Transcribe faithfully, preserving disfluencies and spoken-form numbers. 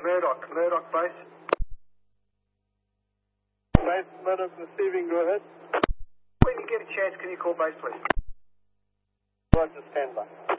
Murdoch, Murdoch base. Base, Murdoch receiving, go ahead. When you get a chance, can you call base, please? Roger, stand by.